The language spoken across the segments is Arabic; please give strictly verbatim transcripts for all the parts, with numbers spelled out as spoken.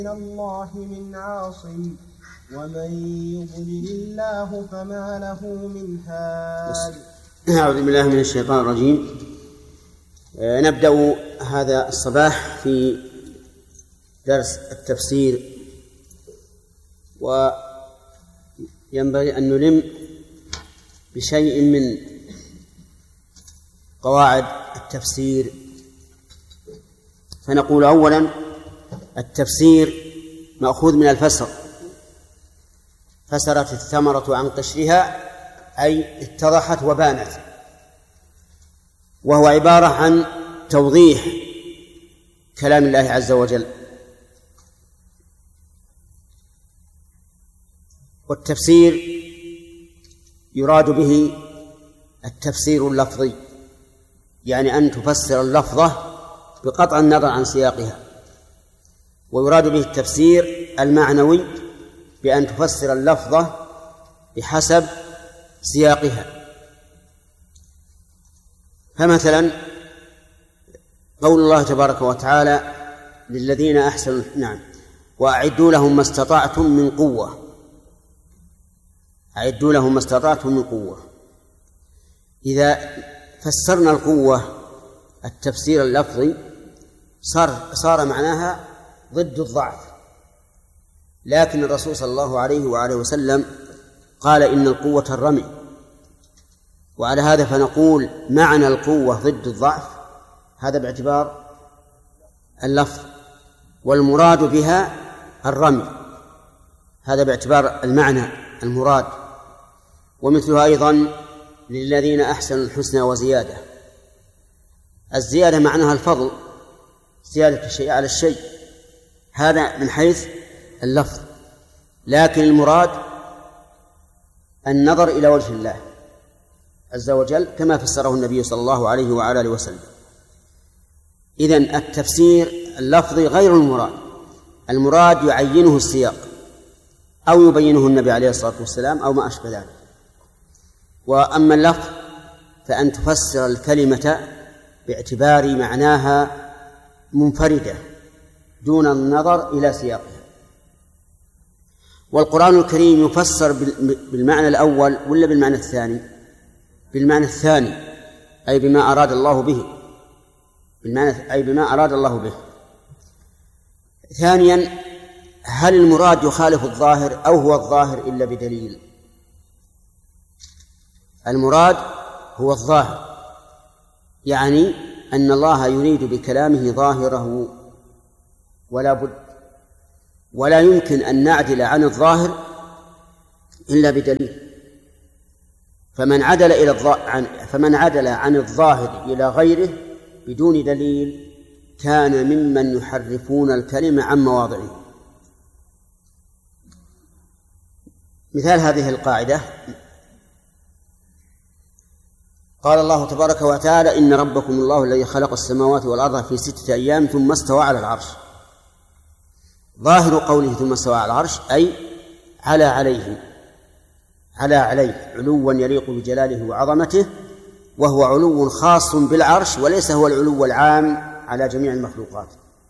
من الله من عاصم ومن يضلل الله فما له من هاد. أعوذ بالله من الشيطان الرجيم. نبدأ هذا الصباح في درس التفسير، وينبغي أن نلم بشيء من قواعد التفسير. فنقول أولا: التفسير مأخوذ من الفسر، فسرت الثمرة عن قشرها أي اتضحت وبانت، وهو عبارة عن توضيح كلام الله عز وجل. والتفسير يراد به التفسير اللفظي، يعني أن تفسر اللفظة بقطع النظر عن سياقها، ويراد به التفسير المعنوي بأن تفسر اللفظة بحسب سياقها. فمثلا قول الله تبارك وتعالى للذين أحسنوا نعم وأعدوا لهم ما استطعتم من قوة، أعدوا لهم ما استطعتم من قوة. إذا فسرنا القوة التفسير اللفظي صار, صار معناها ضد الضعف، لكن الرسول صلى الله عليه وآله وسلم قال إن القوة الرمي، وعلى هذا فنقول معنى القوة ضد الضعف، هذا باعتبار اللفظ، والمراد بها الرمي، هذا باعتبار المعنى المراد. ومثلها أيضا للذين أحسنوا الحسنى وزيادة، الزيادة معناها الفضل، زيادة الشيء على الشيء، هذا من حيث اللفظ، لكن المراد النظر إلى وجه الله عز وجل كما فسره النبي صلى الله عليه وعلى آله وسلم. إذن التفسير اللفظي غير المراد، المراد يعينه السياق أو يبينه النبي عليه الصلاة والسلام أو ما أشبه ذلك. وأما اللفظ فأن تفسر الكلمة باعتبار معناها منفردة دون النظر إلى سياقها. والقرآن الكريم يفسر بالمعنى الأول ولا بالمعنى الثاني؟ بالمعنى الثاني، أي بما أراد الله به، بالمعنى أي بما أراد الله به. ثانيا: هل المراد يخالف الظاهر أو هو الظاهر إلا بدليل؟ المراد هو الظاهر، يعني أن الله يريد بكلامه ظاهره ولا بد، ولا يمكن أن نعدل عن الظاهر إلا بدليل. فمن عدل إلى الظاهر عن فمن عدل عن الظاهر إلى غيره بدون دليل كان ممن يحرفون الكلمة عن مواضعه. مثال هذه القاعدة: قال الله تبارك وتعالى: إن ربكم الله الذي خلق السماوات والأرض في ستة أيام ثم استوى على العرش. ظاهر قوله ثم استوى على العرش أي على عليه، على عليه علوا يليق بجلاله وعظمته، وهو علو خاص بالعرش وليس هو العلو العام على جميع المخلوقات.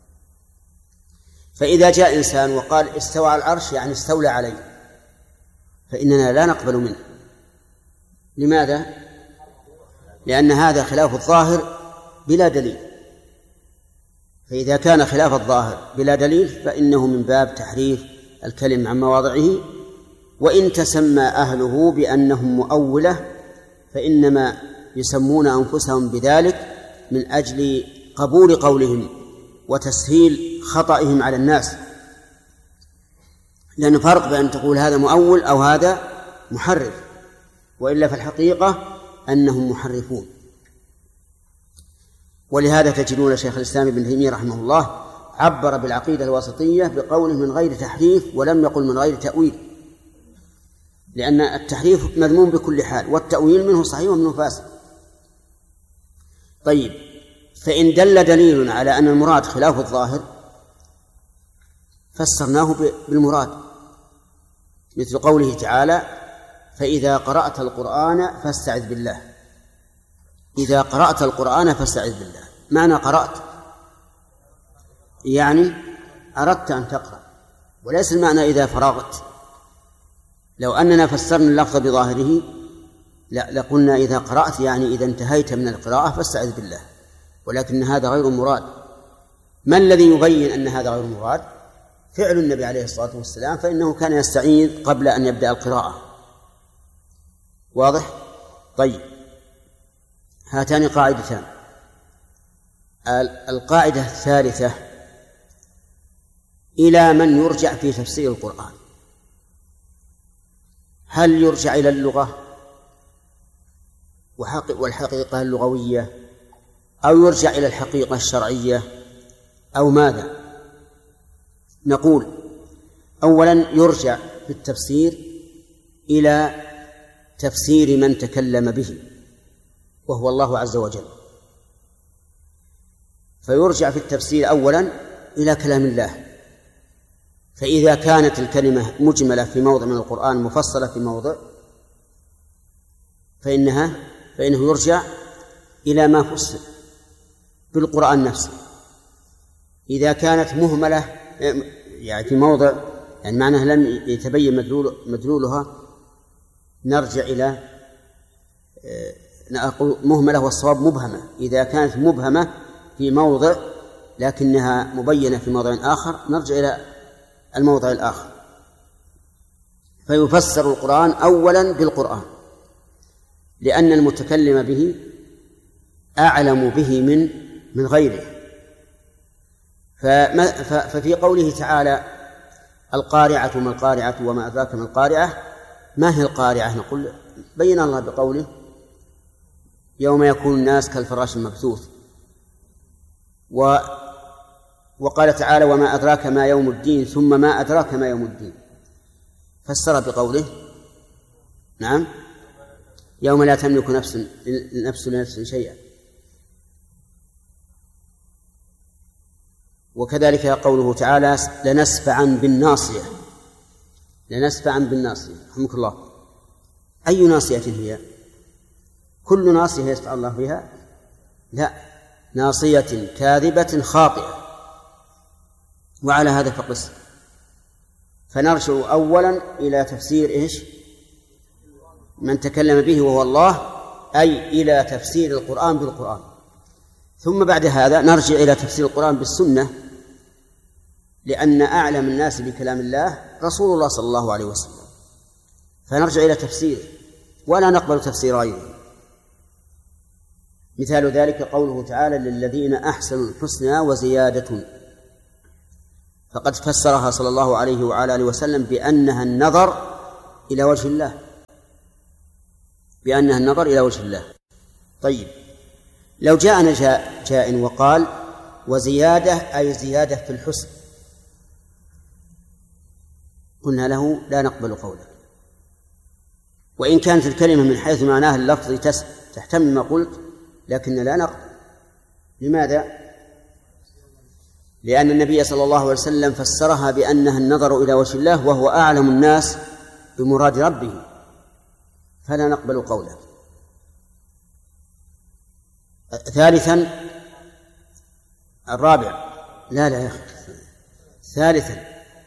فإذا جاء إنسان وقال استوى على العرش يعني استولى عليه، فإننا لا نقبل منه. لماذا؟ لأن هذا خلاف الظاهر بلا دليل، فإذا كان خلاف الظاهر بلا دليل فإنه من باب تحريف الكلم عن مواضعه. وإن تسمى أهله بأنهم مؤولة فإنما يسمون أنفسهم بذلك من أجل قبول قولهم وتسهيل خطئهم على الناس، لأن فرق بأن تقول هذا مؤول أو هذا محرف، وإلا في الحقيقة أنهم محرفون. ولهذا تجدون شيخ الإسلام ابن تيمية رحمه الله عبر بالعقيدة الواسطية بقوله من غير تحريف ولم يقل من غير تأويل، لأن التحريف مذموم بكل حال، والتأويل منه صحيح ومنه فاسد. طيب، فإن دل دليل على أن المراد خلاف الظاهر فسرناه بالمراد، مثل قوله تعالى: فإذا قرأت القرآن فاستعذ بالله. إذا قرأت القرآن فاستعذ بالله، معنى قرأت يعني أردت أن تقرأ، وليس المعنى إذا فرغت. لو أننا فسرنا اللفظ بظاهره لقلنا إذا قرأت يعني إذا انتهيت من القراءة فاستعذ بالله، ولكن هذا غير مراد. ما الذي يبين أن هذا غير مراد؟ فعل النبي عليه الصلاة والسلام، فإنه كان يستعيذ قبل أن يبدأ القراءة. واضح؟ طيب، هاتان قاعدتان. القاعدة الثالثة: إلى من يرجع في تفسير القرآن؟ هل يرجع إلى اللغة والحقيقة اللغوية، أو يرجع إلى الحقيقة الشرعية، أو ماذا؟ نقول أولا يرجع في التفسير إلى تفسير من تكلم به وهو الله عز وجل، فيرجع في التفسير أولا إلى كلام الله. فإذا كانت الكلمة مجملة في موضع من القرآن مفصلة في موضع فإنها فإنه يرجع إلى ما فسر بالقرآن نفسه. إذا كانت مهملة يعني في موضع يعني معناها لم يتبين مدلول مدلولها نرجع إلى نقول مهملة والصواب مبهمة. إذا كانت مبهمة في موضع لكنها مبينة في موضع آخر نرجع إلى الموضع الآخر. فيفسر القرآن أولا بالقرآن، لأن المتكلم به أعلم به من من غيره. ففي قوله تعالى: القارعة ما القارعة وما أدراك ما القارعة، ما هي القارعة؟ نقول بين الله بقوله: يوم يكون الناس كالفراش المبثوث. و وقال تعالى: وما أدراك ما يوم الدين، ثم ما أدراك ما يوم الدين. فسر بقوله: نعم، يوم لا تملك نفس نفس لنفس شيئا. وكذلك قوله تعالى: لنسفعا بالناصية. لنسفعا بالناصية، رحمك الله. أي ناصية هي؟ كل ناصية يسفع الله بها؟ لا، ناصية كاذبة خاطئة. وعلى هذا فقس. فنرجع أولا إلى تفسير إيش؟ من تكلم به وهو الله، أي إلى تفسير القرآن بالقرآن. ثم بعد هذا نرجع إلى تفسير القرآن بالسنة، لأن أعلم الناس بكلام الله رسول الله صلى الله عليه وسلم، فنرجع إلى تفسيره ولا نقبل تفسير غيره. مثال ذلك قوله تعالى: للذين أحسنوا الحسنى وزيادة. فقد فسرها صلى الله عليه وعلى آله وسلم بأنها النظر إلى وجه الله، بأنها النظر إلى وجه الله. طيب، لو جاءنا جاء, جاء وقال: وزيادة أي زيادة في الحسن، قلنا له: لا نقبل قولك. وإن كانت الكلمة من حيث معناها اللفظي تحتمل ما قلت، لكن لا نقبل. لماذا؟ لأن النبي صلى الله عليه وسلم فسرها بأنها النظر إلى وجه الله، وهو أعلم الناس بمراد ربه، فلا نقبل قوله. ثالثا الرابع لا لا يا أخي ثالثا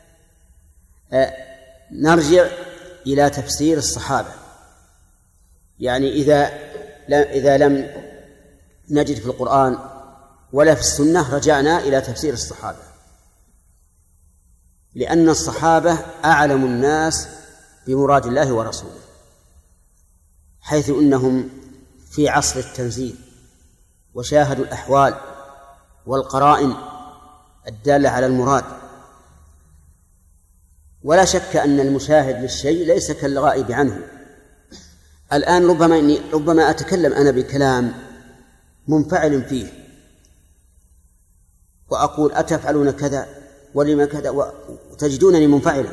نرجع إلى تفسير الصحابة. يعني إذا إذا لم نجد في القرآن ولا في السنة رجعنا إلى تفسير الصحابة، لأن الصحابة أعلم الناس بمراد الله ورسوله، حيث إنهم في عصر التنزيل وشاهدوا الأحوال والقرائن الدالة على المراد. ولا شك أن المشاهد للشيء ليس كالغائب عنه. الآن ربما إني ربما أتكلم أنا بكلام منفعل فيه وأقول: أتفعلون كذا ولما كذا، وتجدونني منفعلا،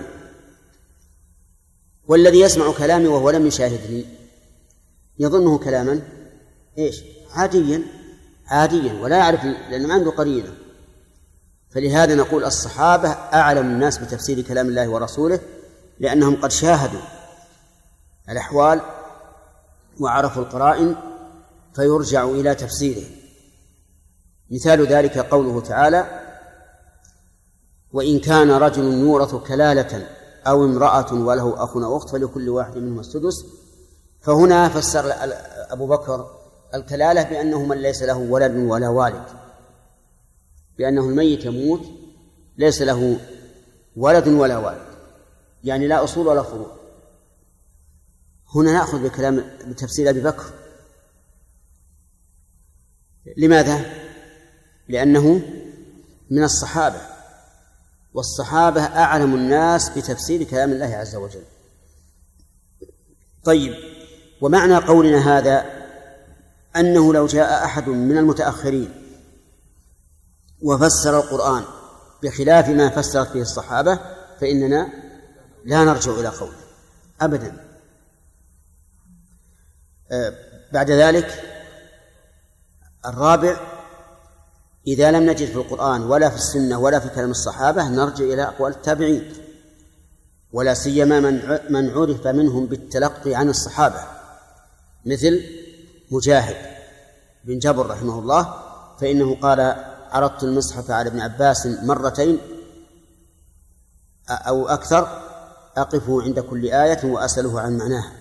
والذي يسمع كلامي وهو لم يشاهدني يظنه كلاما إيش؟ عاديا عاديا ولا يعرف، لأنه ما عنده قرينة. فلهذا نقول الصحابة أعلم الناس بتفسير كلام الله ورسوله، لأنهم قد شاهدوا الأحوال وعرفوا القرائن، فيرجع إلى تفسيره. مثال ذلك قوله تعالى: وإن كان رجل يورث كلالة أو امرأة وله أخ أو أخت فلكل واحد منهم السدس. فهنا فسر أبو بكر الكلالة بأنه من ليس له ولد ولا والد، بأنه الميت يموت ليس له ولد ولا والد، يعني لا أصول ولا فروع. هنا نأخذ بكلام بتفسير أبي بكر. لماذا؟ لأنه من الصحابة، والصحابة أعلم الناس بتفسير كلام الله عز وجل. طيب، ومعنى قولنا هذا أنه لو جاء أحد من المتأخرين وفسر القرآن بخلاف ما فسرت به الصحابة فإننا لا نرجع إلى قوله أبدا. آه بعد ذلك الرابع: إذا لم نجد في القرآن ولا في السنة ولا في كلام الصحابة نرجع إلى أقوال التابعين، ولا سيما من عرف منهم بالتلقي عن الصحابة مثل مجاهد بن جبر رحمه الله، فإنه قال: عرضت المصحف على ابن عباس مرتين أو أكثر أقفه عند كل آية وأسأله عن معناها.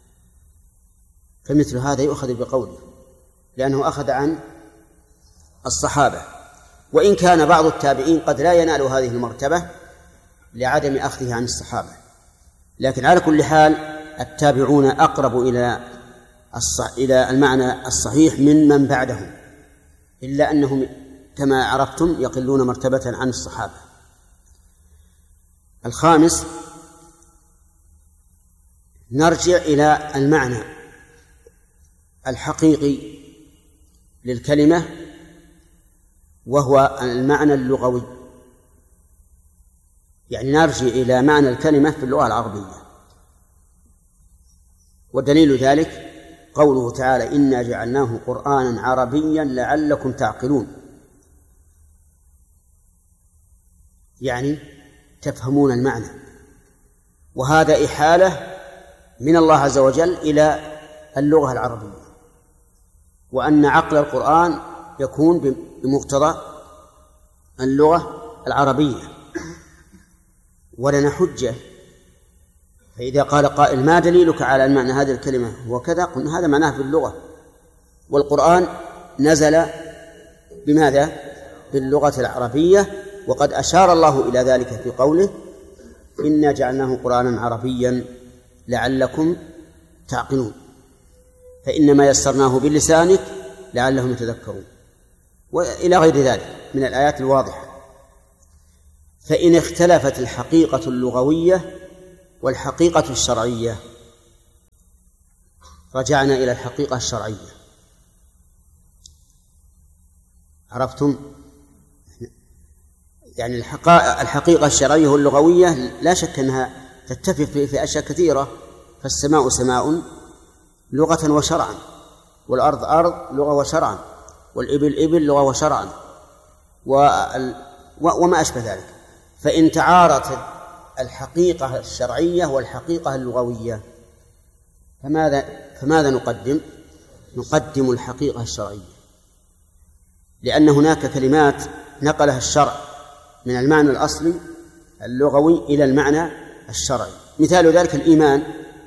فمثل هذا يؤخذ بقوله لأنه أخذ عن الصحابة، وإن كان بعض التابعين قد لا ينال هذه المرتبة لعدم أخذه عن الصحابة، لكن على كل حال التابعون أقرب إلى إلى المعنى الصحيح من من بعدهم، إلا أنهم كما عرفتم يقلون مرتبة عن الصحابة. الخامس: نرجع إلى المعنى الحقيقي للكلمة وهو المعنى اللغوي، يعني نرجع إلى معنى الكلمة في اللغة العربية. ودليل ذلك قوله تعالى: إنا جعلناه قرآنا عربيا لعلكم تعقلون، يعني تفهمون المعنى. وهذا إحالة من الله عز وجل إلى اللغة العربية، وأن عقل القرآن يكون بمقتضى اللغة العربية. ولنا حجة، فإذا قال قائل: ما دليلك على المعنى هذه الكلمة وكذا؟ قلنا: هذا معناه في اللغة، والقرآن نزل بماذا؟ باللغة العربية، وقد أشار الله إلى ذلك في قوله: إنا جعلناه قرآنا عربيا لعلكم تعقلون، فإنما يسرناه بلسانك لعلهم يتذكرون، وإلى غير ذلك من الآيات الواضحة. فإن اختلفت الحقيقة اللغوية والحقيقة الشرعية رجعنا إلى الحقيقة الشرعية. عرفتم؟ يعني الحقيقة الشرعية واللغوية لا شك أنها تتفق في أشياء كثيرة، فالسماء سماء لغة وشرعا، والأرض أرض لغة وشرعا، والإبل إبل لغة وشرعا، وما أشبه ذلك. فإن تعارضت الحقيقة الشرعية والحقيقة اللغوية فماذا فماذا نقدم؟ نقدم الحقيقة الشرعية، لأن هناك كلمات نقلها الشرع من المعنى الأصلي اللغوي إلى المعنى الشرعي. مثال ذلك الإيمان.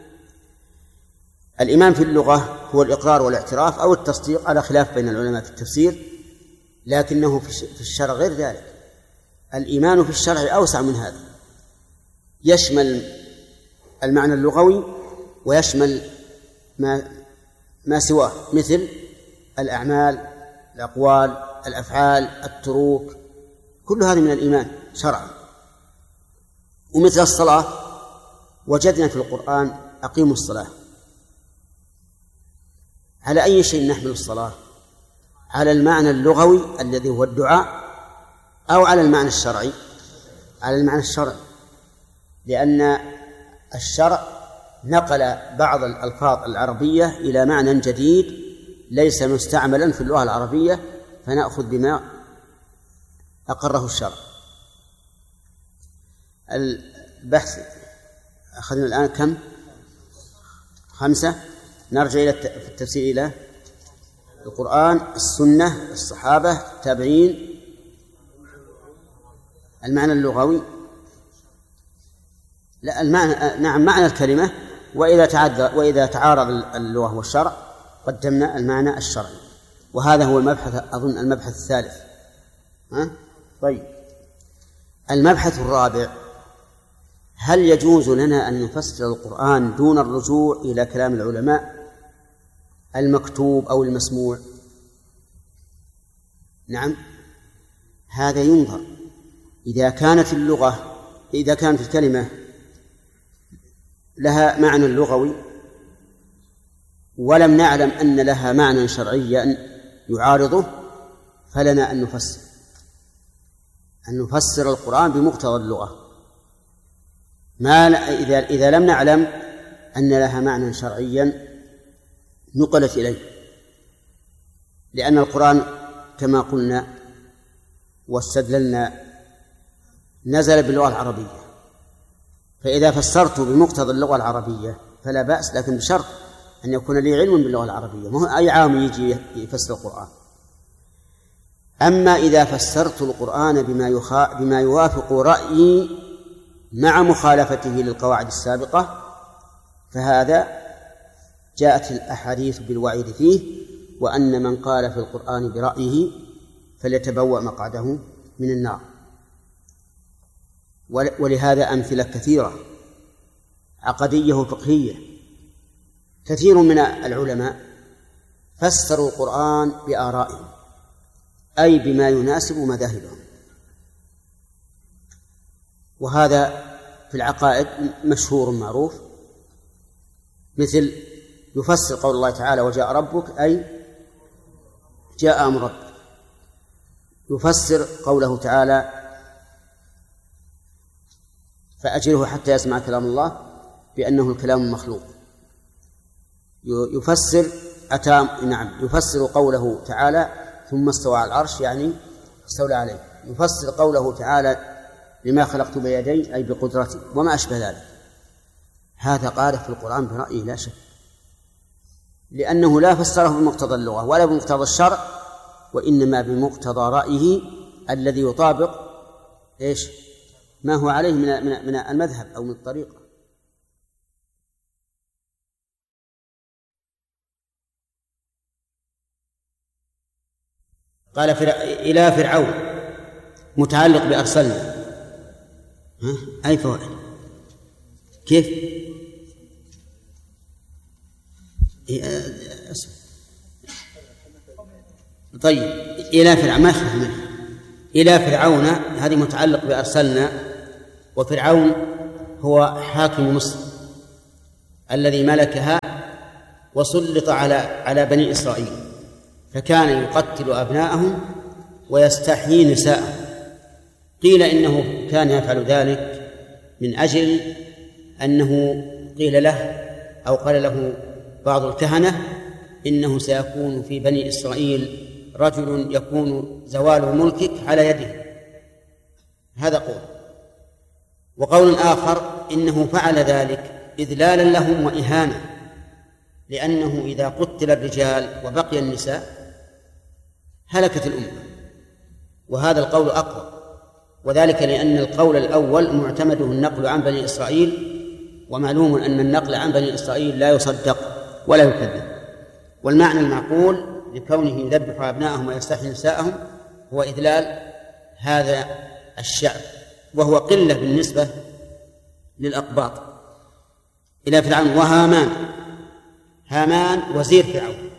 الإيمان في اللغة هو الإقرار والاعتراف أو التصديق، على خلاف بين العلماء في التفسير، لكنه في الشرع غير ذلك. الإيمان في الشرع أوسع من هذا، يشمل المعنى اللغوي ويشمل ما ما سواه، مثل الأعمال، الأقوال، الأفعال، التروك، كل هذه من الإيمان شرعا. ومثل الصلاة، وجدنا في القرآن: أقيموا الصلاة. على أي شيء نحمل الصلاة؟ على المعنى اللغوي الذي هو الدعاء، أو على المعنى الشرعي؟ على المعنى الشرعي، لأن الشرع نقل بعض الألفاظ العربية إلى معنى جديد ليس مستعملا في اللغة العربية، فنأخذ بما أقره الشرع. البحث أخذنا الآن كم؟ خمسة. نرجع إلى في التفسير إلى القرآن، السنة، الصحابة، التابعين، المعنى اللغوي لا المعنى نعم معنى الكلمة، وإذا تعذر وإذا تعارض اللغة والشرع قدمنا المعنى الشرعي، وهذا هو المبحث أظن المبحث الثالث. ها؟ طيب المبحث الرابع: هل يجوز لنا أن نفسر القرآن دون الرجوع إلى كلام العلماء المكتوب أو المسموع؟ نعم، هذا ينظر. إذا كانت اللغة إذا كانت الكلمة لها معنى لغوي ولم نعلم أن لها معنى شرعيا يعارضه فلنا أن نفسر أن نفسر القرآن بمقتضى اللغة، ما إذا إذا لم نعلم أن لها معنى شرعيا نقلت إليه، لأن القرآن كما قلنا واستدللنا نزل باللغة العربية، فإذا فسرت بمقتضى اللغة العربية فلا بأس، لكن بشرط أن يكون لي علم باللغة العربية، ما هو أي عام يجي يفسر القرآن. أما إذا فسرت القرآن بما, يخا... بما يوافق رأيي مع مخالفته للقواعد السابقة فهذا جاءت الأحاديث بالوعيد فيه، وأن من قال في القرآن برأيه فليتبوأ مقعده من النار. ولهذا أمثلة كثيرة عقدية وفقهية. كثير من العلماء فسروا القرآن بآرائهم، أي بما يناسب مذاهبهم، وهذا في العقائد مشهور معروف، مثل يفسر قول الله تعالى وجاء ربك أي جاء أمر ربك، يفسر قوله تعالى فأجره حتى يسمع كلام الله بأنه الكلام المخلوق، يفسر أتام نعم يفسر قوله تعالى ثم استوى على العرش يعني استولى عليه، يفسر قوله تعالى لما خلقت بيدي أي بقدرتي وما أشبه ذلك. هذا قال في القرآن برأيه لا شك، لأنه لا فسره بمقتضى اللغة ولا بمقتضى الشرع، وإنما بمقتضى رأيه الذي يطابق إيش ما هو عليه من من المذهب أو من الطريقة. قال إلى فرعون متعلق بأرسلنا، أي فوائد؟ كيف؟ طيب إلى فرعون ما فهمنا. إلى فرعون هذه متعلق بأرسلنا، وفرعون هو حاكم مصر الذي ملكها وسلط على على بني إسرائيل، فكان يقتل أبناءهم ويستحيي نساءهم. قيل إنه كان يفعل ذلك من أجل أنه قيل له أو قال له بعض الكهنة إنه سيكون في بني إسرائيل رجل يكون زوال ملكك على يده، هذا قول. وقول آخر إنه فعل ذلك إذلالا لهم وإهانة، لأنه إذا قتل الرجال وبقي النساء هلكت الأمة، وهذا القول أقوى، وذلك لأن القول الأول معتمده النقل عن بني إسرائيل، ومعلوم أن النقل عن بني إسرائيل لا يصدق ولا يكذب. والمعنى المعقول لكونه يذبح أبناءهم ويستحيي نساءهم هو إذلال هذا الشعب، وهو قلة بالنسبة للأقباط. إلى فرعون وهامان، هامان وزير فرعون،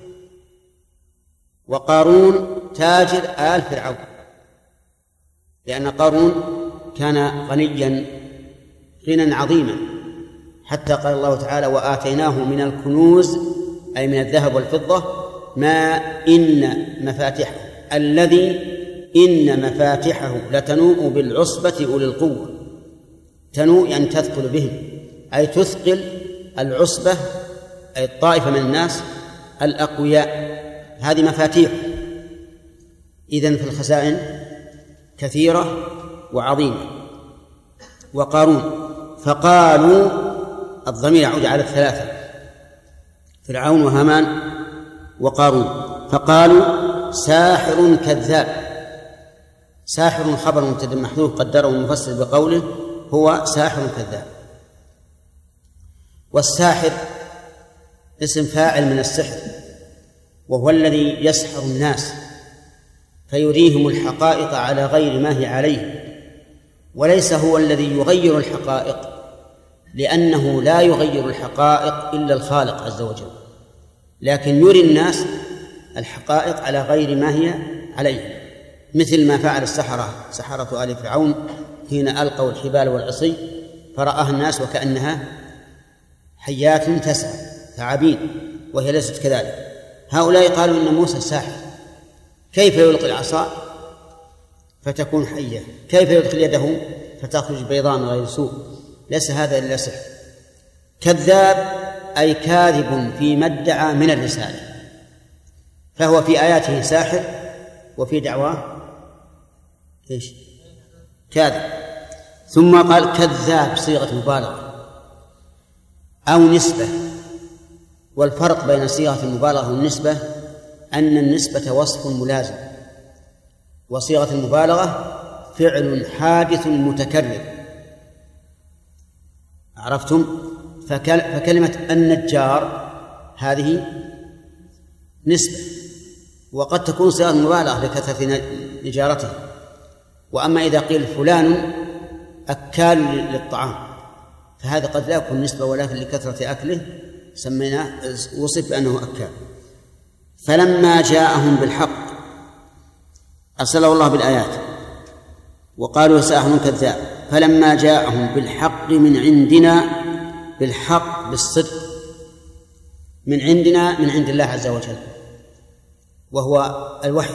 وقارون تاجر آل فرعون، لأن قارون كان غنيا غنى عظيما، حتى قال الله تعالى وآتيناه من الكنوز أي من الذهب والفضة ما إن مفاتحه الذي إن مفاتحه لتنوء بالعصبة أولي القوة. تنوء يعني تثقل بهم، أي تثقل العصبة أي الطائفة من الناس الأقوياء، هذه مفاتيح. إذن في الخزائن كثيرة وعظيمة. وقارون فقالوا الضمير يعود على الثلاثة فرعون وهامان وقارون، فقالوا ساحر كذاب. ساحر خبر مبتدأ محذوف قدره المفسر بقوله هو ساحر كذاب. والساحر اسم فاعل من السحر، وهو الذي يسحر الناس فيريهم الحقائق على غير ما هي عليه، وليس هو الذي يغير الحقائق، لأنه لا يغير الحقائق إلا الخالق عز وجل، لكن يري الناس الحقائق على غير ما هي عليه، مثل ما فعل السحرة سحرة آل فرعون حين ألقوا الحبال والعصي فرآها الناس وكأنها حيات تسعى ثعابين وهي ليست كذلك. هؤلاء قالوا إن موسى ساحر، كيف يلقي العصا فتكون حية؟ كيف يدخل يده فتخرج بيضاء غير سوء؟ ليس هذا إلا سحر. كذاب أي كاذب فيما ادعى من الرسالة، فهو في آياته ساحر وفي دعواه إيش؟ كاذب. ثم قال كذاب صيغة مبالغة أو نسبة، والفرق بين صيغة المبالغة والنسبة أن النسبة وصف ملازم، وصيغة المبالغة فعل حادث متكرر. عرفتم؟ فكلمة النجار هذه نسبة، وقد تكون صيغة مبالغة لكثرة نجارته. وأما إذا قيل فلان أكال للطعام فهذا قد لا يكون نسبة، ولكن لكثرة أكله سميناه وصف بأنه أكال. فلما جاءهم بالحق أرسله الله بالآيات وقالوا ساحر كذاب، فلما جاءهم بالحق من عندنا، بالحق بالصدق من عندنا من عند الله عز وجل، وهو الوحي.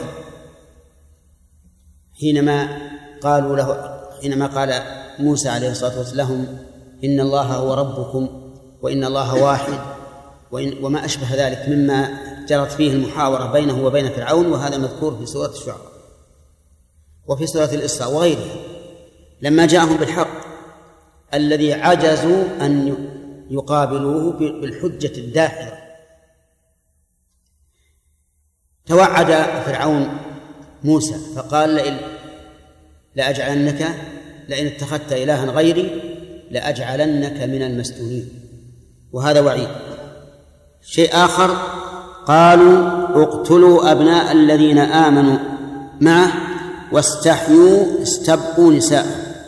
حينما قالوا له حينما قال موسى عليه الصلاة والسلام لهم إن الله هو ربكم وإن الله واحد وإن وما أشبه ذلك مما جرت فيه المحاورة بينه وبين فرعون، وهذا مذكور في سورة الشعراء وفي سورة الإسراء وغيرها. لما جاءهم بالحق الذي عجزوا أن يقابلوه بالحجة الداحضة، توعد فرعون موسى فقال لئن لأجعلنك لئن اتخذت إلها غيري لأجعلنك من المسجونين، وهذا وعيد. شيء آخر قالوا اقتلوا أبناء الذين آمنوا معه واستحيوا استبقوا نساء.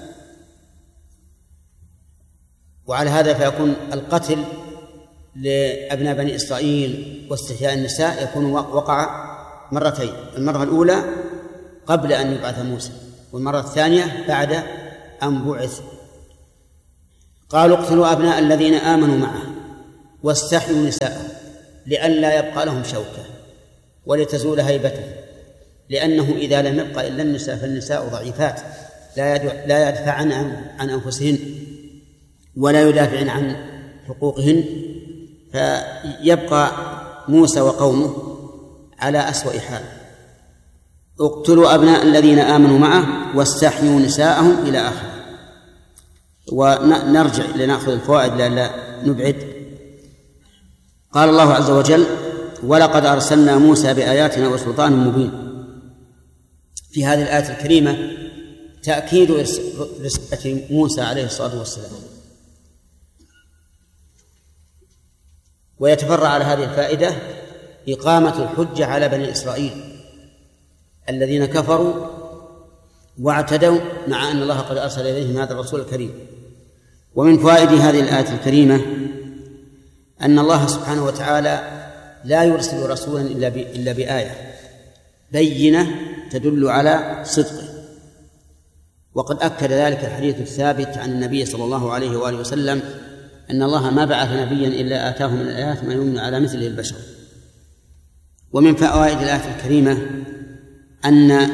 وعلى هذا فيكون القتل لأبناء بني إسرائيل واستحياء النساء يكون وقع مرتين، المرة الأولى قبل أن يبعث موسى، والمرة الثانية بعد أن بعث. قالوا اقتلوا أبناء الذين آمنوا معه واستحيوا نساء لئلا يبقى لهم شوكة ولتزول هيبته، لأنه إذا لم يبقى إلا النساء فالنساء ضعيفات لا يدفعن عن أنفسهن ولا يدافعن عن حقوقهن، فيبقى موسى وقومه على أسوأ حال. اقتلوا أبناء الذين آمنوا معه واستحيوا نساءهم إلى آخره. ونرجع لنأخذ الفوائد لألا نبعد. قال الله عز وجل ولقد أرسلنا موسى بآياتنا وسلطان مبين. في هذه الآية الكريمة تأكيد رسالة موسى عليه الصلاة والسلام، ويتفرع على هذه الفائدة إقامة الحجة على بني إسرائيل الذين كفروا واعتدوا مع أن الله قد أرسل إليهم هذا الرسول الكريم. ومن فوائد هذه الآية الكريمة أن الله سبحانه وتعالى لا يرسل رسولا إلا بآية بينة تدل على صدقه، وقد أكد ذلك الحديث الثابت عن النبي صلى الله عليه وآله وسلم أن الله ما بعث نبيا إلا آتاه من الآيات ما يمن على مثله البشر. ومن فوائد الآية الكريمة أن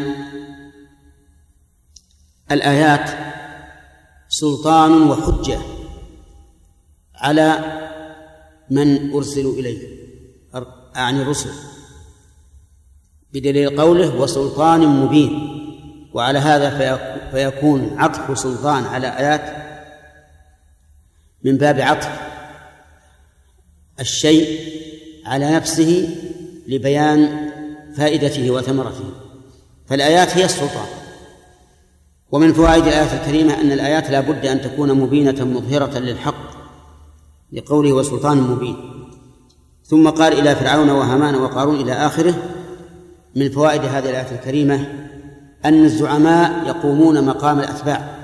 الآيات سلطان وحجة على من أرسلوا إليه أعني الرسل، بدليل قوله وسلطان مبين. وعلى هذا فيكون عطف سلطان على آيات من باب عطف الشيء على نفسه لبيان فائدته وثمرته، فالآيات هي السلطان ومن فوائد الآية الكريمة أن الآيات لا بد أن تكون مبينة مظهرة للحق لقوله وسلطان مبين. ثم قال إلى فرعون وهامان وقارون إلى آخره. من فوائد هذه الآية الكريمة أن الزعماء يقومون مقام الأتباع،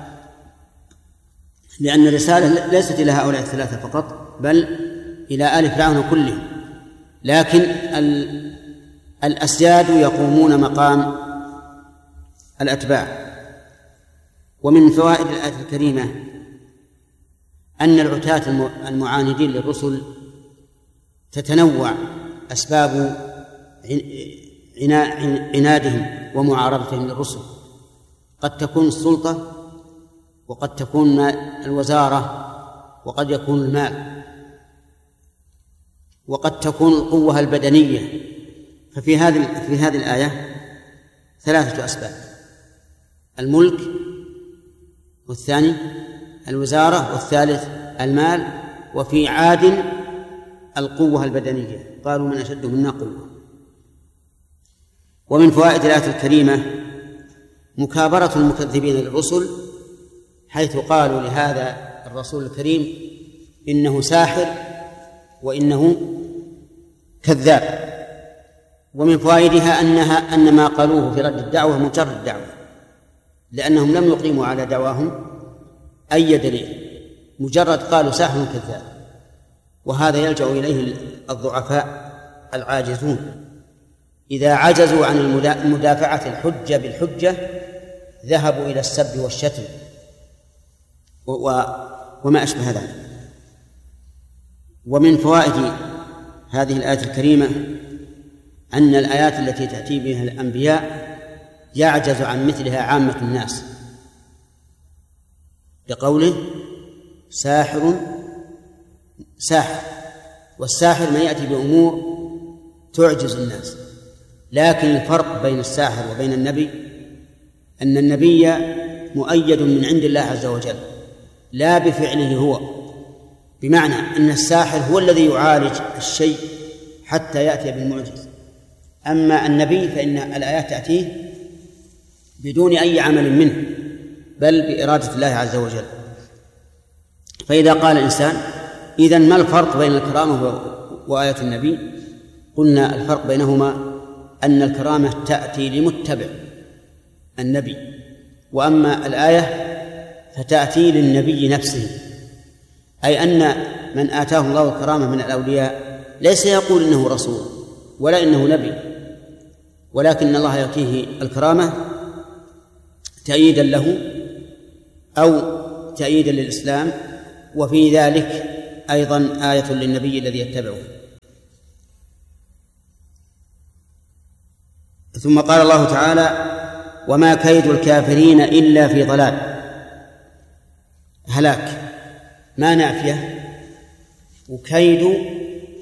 لأن الرسالة ليست إلى هؤلاء الثلاثة فقط بل إلى آل فرعون كلهم، لكن الأسياد يقومون مقام الأتباع. ومن فوائد الآية الكريمة أن العتاة المعاندين للرسل تتنوع أسباب عنادهم ومعارضتهم للرسل، قد تكون السلطة، وقد تكون الوزارة، وقد يكون المال، وقد تكون القوة البدنية. ففي هذه في هذه الآية ثلاثة أسباب: الملك، والثاني الوزارة، والثالث المال. وفي عاد القوة البدنية، قالوا من أشد منا قوة. ومن فوائد الآية الكريمة مكابرة المكذبين للرسل، حيث قالوا لهذا الرسول الكريم إنه ساحر وإنه كذاب. ومن فوائدها أنها أن ما قالوه في رد الدعوة مجرد دعوة، لأنهم لم يقيموا على دعواهم أي دليل، مجرد قالوا ساحر كذاب. وهذا يلجأ إليه الضعفاء العاجزون، إذا عجزوا عن المدافعة الحجة بالحجة ذهبوا إلى السب والشتم وما أشبه ذلك. ومن فوائد هذه الآية الكريمة أن الآيات التي تأتي بها الأنبياء يعجز عن مثلها عامة الناس، لقوله ساحر ساحر، والساحر من يأتي بأمور تعجز الناس. لكن الفرق بين الساحر وبين النبي أن النبي مؤيد من عند الله عز وجل لا بفعله هو، بمعنى أن الساحر هو الذي يعالج الشيء حتى يأتي بالمعجز. أما النبي فإن الآيات تأتيه بدون أي عمل منه بل بإرادة الله عز وجل. فإذا قال الإنسان إذن ما الفرق بين الكرامة وآية النبي؟ قلنا الفرق بينهما أن الكرامة تأتي لمتبع النبي، وأما الآية فتأتي للنبي نفسه، أي أن من آتاه الله الكرامة من الأولياء ليس يقول إنه رسول ولا إنه نبي، ولكن الله يأتيه الكرامة تأييدا له أو تأييدا للإسلام، وفي ذلك أيضا آية للنبي الذي يتبعه. ثم قال الله تعالى وما كيد الكافرين إلا في ضلال. هلاك ما نافية، وكيد